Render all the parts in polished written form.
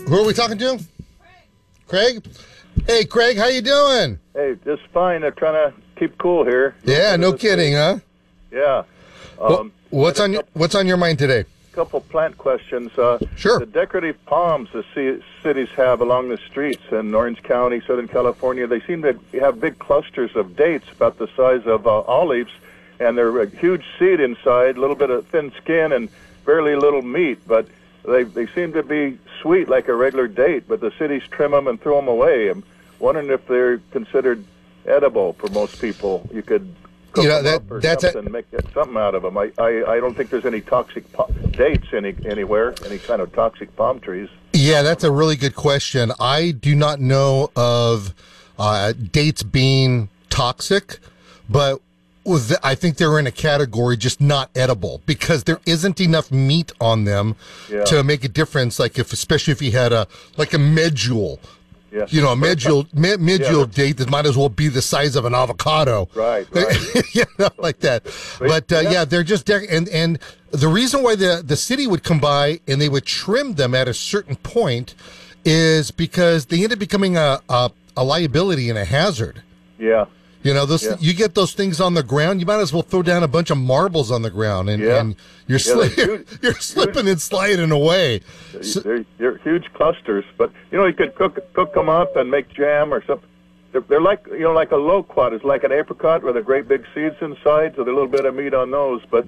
Who are we talking to? Craig. Hey, Craig, how you doing? Hey, just fine. I'm trying to keep cool here. Yeah, no kidding, huh? Yeah. What's on your mind today? Couple plant questions. Sure. The decorative palms the cities have along the streets in Orange County, Southern California, they seem to have big clusters of dates about the size of olives, and they're a huge seed inside, a little bit of thin skin and very little meat, but they seem to be sweet like a regular date, but the cities trim them and throw them away. I'm wondering if they're considered edible for most people. You could cook them up or something, make something out of them. I don't think there's any toxic dates anywhere, any kind of toxic palm trees. Yeah, that's a really good question. I do not know of dates being toxic, but I think they're in a category just not edible because there isn't enough meat on them to make a difference. Like especially if you had a medjool. Yes. You know, a medjool date that might as well be the size of an avocado. Right. Like that. But they're just and the reason why the city would come by and they would trim them at a certain point is because they end up becoming a liability and a hazard. Yeah. You know, you get those things on the ground, you might as well throw down a bunch of marbles on the ground and you're slipping and sliding away. They're huge clusters, but you could cook them up and make jam or something. They're like like a loquat. It's like an apricot with a great big seeds inside, so there's a little bit of meat on those. But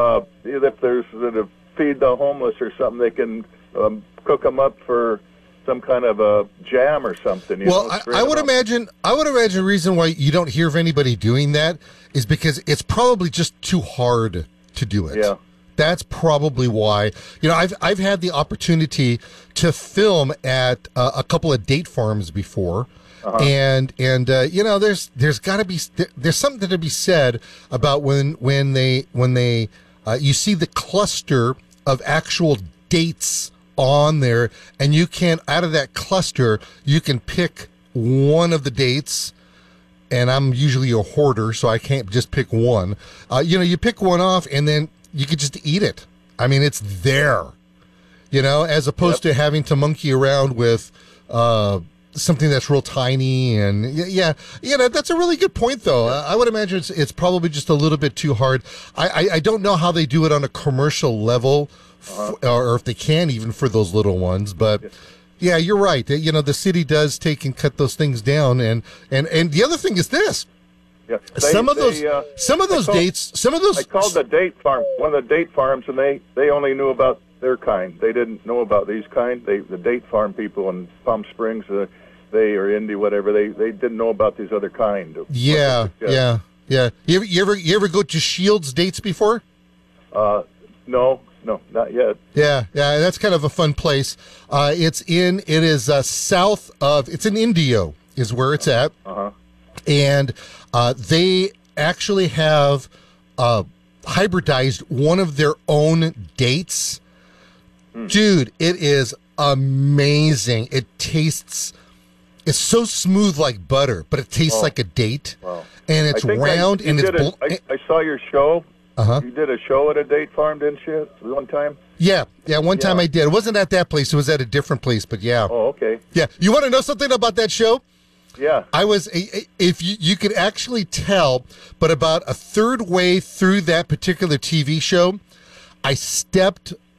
if there's to feed the homeless or something, they can cook them up for some kind of a jam or something. I would imagine the reason why you don't hear of anybody doing that is because it's probably just too hard to do it. Yeah. That's probably why. I've had the opportunity to film at a couple of date farms before. And there's got to be there's something to be said about when they you see the cluster of actual dates on there, and you can out of that cluster you can pick one of the dates, and I'm usually a hoarder, so I can't just pick one. You pick one off and then you could just eat it. I mean, it's there, as opposed to having to monkey around with something that's real tiny. And that's a really good point, though. I would imagine it's probably just a little bit too hard. I don't know how they do it on a commercial level, or if they can even for those little ones. But yeah, you're right. The city does take and cut those things down. And the other thing is this. Yeah. Some of those dates. I called the date farm, one of the date farms, and they only knew about their kind. They didn't know about these kind. The date farm people in Palm Springs, or Indy, whatever, they didn't know about these other kind. Yeah. You ever go to Shields Dates before? No, not yet. Yeah, that's kind of a fun place. It's in Indio is where it's at. And they actually have hybridized one of their own dates. Dude, it is amazing. It's so smooth like butter, but it tastes like a date. Wow. And it's round and it's I saw your show. You did a show at a date farm, didn't you, one time? Yeah, one time I did. It wasn't at that place. It was at a different place, but yeah. Oh, okay. Yeah. You want to know something about that show? Yeah. I was, if you could actually tell, but about a third way through that particular TV show, I stepped